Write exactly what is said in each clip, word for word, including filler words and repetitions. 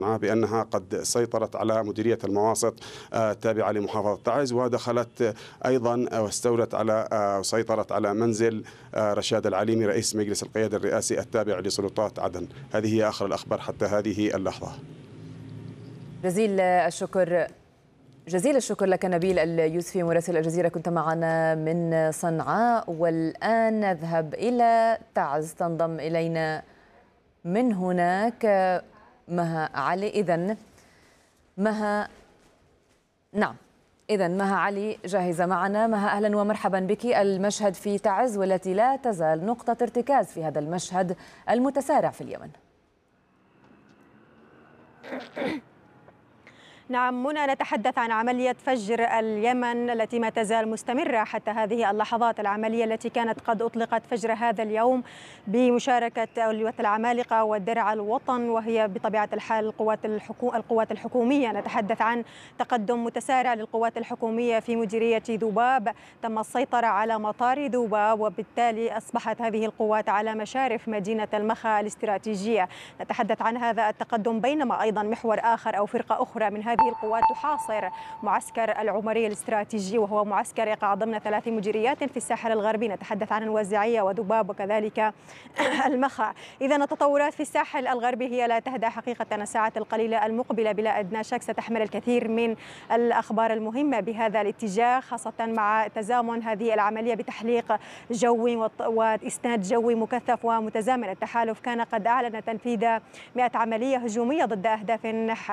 بأنها قد سيطرت على مديرية المواسط التابعة لمحافظة تعز، ودخلت أيضا واستولت على وسيطرت على منزل رشاد العليمي رئيس مجلس القيادة الرئاسي التابع لسلطات عدن. هذه هي آخر الأخبار حتى هذه اللحظة. جزيل الشكر جزيل الشكر لك نبيل اليوسفي مراسل الجزيرة، كنت معنا من صنعاء. والآن نذهب إلى تعز، تنضم إلينا من هناك مها علي. إذن مها نعم إذن مها علي جاهزة معنا. مها، أهلا ومرحبا بك. المشهد في تعز والتي لا تزال نقطة ارتكاز في هذا المشهد المتسارع في اليمن. نعم منى، نتحدث عن عملية فجر اليمن التي ما تزال مستمرة حتى هذه اللحظات. العملية التي كانت قد أطلقت فجر هذا اليوم بمشاركة أولية العمالقة والدرع الوطن، وهي بطبيعة الحال القوات, الحكو... القوات الحكومية. نتحدث عن تقدم متسارع للقوات الحكومية في مديرية ذوباب. تم السيطرة على مطار ذوباب، وبالتالي أصبحت هذه القوات على مشارف مدينة المخا الاستراتيجية. نتحدث عن هذا التقدم، بينما أيضا محور آخر أو فرقة أخرى من هذه القوات تحاصر معسكر العمري الاستراتيجي، وهو معسكر يقع ضمن ثلاث مديريات في الساحل الغربي. نتحدث عن الوازعية وذباب وكذلك المخا. إذا التطورات في الساحل الغربي هي لا تهدأ حقيقة. الساعات القليلة المقبلة بلا أدنى شك ستحمل الكثير من الأخبار المهمة بهذا الاتجاه، خاصة مع تزامن هذه العملية بتحليق جوي وإسناد جوي مكثف ومتزامن. التحالف كان قد أعلن تنفيذ مئة عملية هجومية ضد أهداف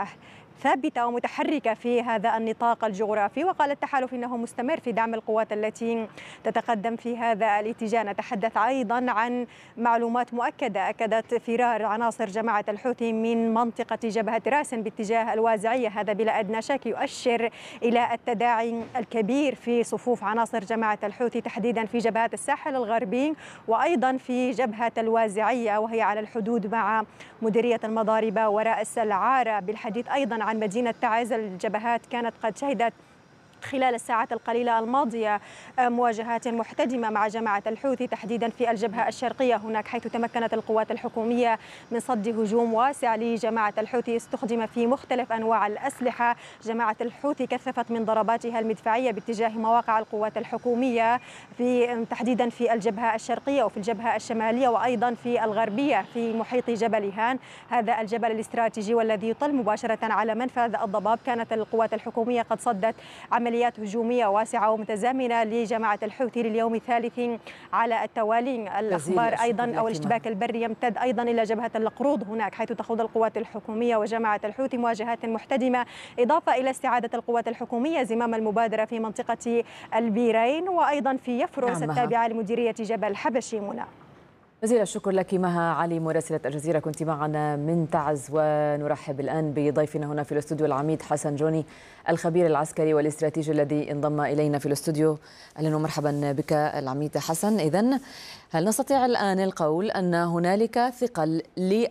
ثابتة ومتحركة في هذا النطاق الجغرافي، وقال التحالف إنه مستمر في دعم القوات التي تتقدم في هذا الاتجاه. نتحدث أيضا عن معلومات مؤكدة أكدت فرار عناصر جماعة الحوثي من منطقة جبهة راسن باتجاه الوازعية. هذا بلا أدنى شك يؤشر إلى التداعي الكبير في صفوف عناصر جماعة الحوثي، تحديدا في جبهات الساحل الغربي وأيضا في جبهة الوازعية وهي على الحدود مع مديرية المضاربة ورأس العارة. بالحديث أيضا عن مدينة تعز، الجبهات كانت قد شهدت خلال الساعات القليلة الماضية مواجهات محتدمة مع جماعة الحوثي، تحديدا في الجبهة الشرقية هناك، حيث تمكنت القوات الحكومية من صد هجوم واسع لجماعة الحوثي استخدم في مختلف أنواع الأسلحة. جماعة الحوثي كثفت من ضرباتها المدفعية باتجاه مواقع القوات الحكومية في تحديدا في الجبهة الشرقية وفي الجبهة الشمالية وأيضا في الغربية في محيط جبل هان، هذا الجبل الاستراتيجي والذي يطل مباشرة على منفذ الضباب. كانت القوات الحكومية قد صدت عمليات هجومية واسعة ومتزامنة لجماعة الحوثي لليوم الثالث على التوالي. الأخبار أيضا أو الاشتباك البري يمتد أيضا إلى جبهة القروض هناك، حيث تخوض القوات الحكومية وجماعة الحوثي مواجهات محتدمة، إضافة إلى استعادة القوات الحكومية زمام المبادرة في منطقة البيرين وأيضا في يفرس نعم التابعة لمديرية جبل حبشي. منى، جزيل الشكر لك مها علي مراسلة الجزيرة، كنت معنا من تعز. ونرحب الآن بضيفنا هنا في الاستوديو العميد حسن جوني، الخبير العسكري والاستراتيجي الذي انضم إلينا في الاستوديو. أهلا ومرحبا بك العميد حسن. إذن هل نستطيع الآن القول أن هنالك ثقل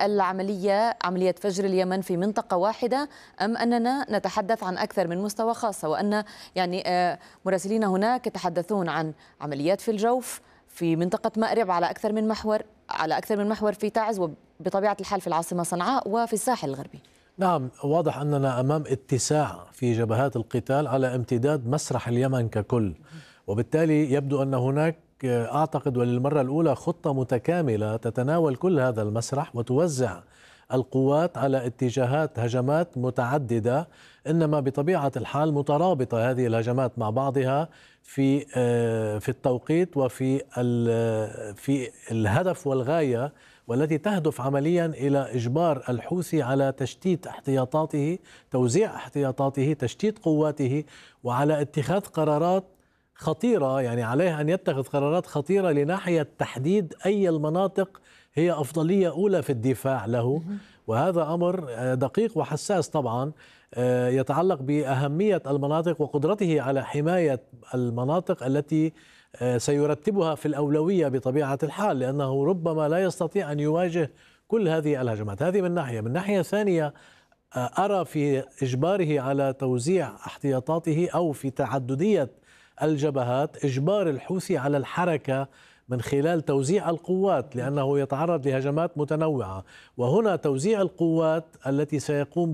للعملية عملية فجر اليمن في منطقة واحدة، أم أننا نتحدث عن أكثر من مستوى خاصة، وأن يعني مراسلين هناك يتحدثون عن عمليات في الجوف في منطقة مأرب على أكثر من محور على أكثر من محور في تعز، وبطبيعة الحال في العاصمة صنعاء وفي الساحل الغربي؟ نعم، واضح أننا أمام اتساع في جبهات القتال على امتداد مسرح اليمن ككل، وبالتالي يبدو أن هناك أعتقد وللمرة الأولى خطة متكاملة تتناول كل هذا المسرح وتوزع القوات على اتجاهات هجمات متعددة، إنما بطبيعة الحال مترابطة هذه الهجمات مع بعضها في في التوقيت وفي في الهدف والغاية، والتي تهدف عمليا إلى إجبار الحوثي على تشتيت احتياطاته، توزيع احتياطاته، تشتيت قواته، وعلى اتخاذ قرارات خطيرة. يعني عليه أن يتخذ قرارات خطيرة لناحية تحديد أي المناطق هي أفضلية أولى في الدفاع له، وهذا أمر دقيق وحساس طبعا يتعلق بأهمية المناطق وقدرته على حماية المناطق التي سيرتبها في الأولوية بطبيعة الحال، لأنه ربما لا يستطيع أن يواجه كل هذه الهجمات. هذه من ناحية. من ناحية ثانية أرى في إجباره على توزيع احتياطاته أو في تعددية الجبهات إجبار الحوثي على الحركة من خلال توزيع القوات، لأنه يتعرض لهجمات متنوعة، وهنا توزيع القوات التي سيقوم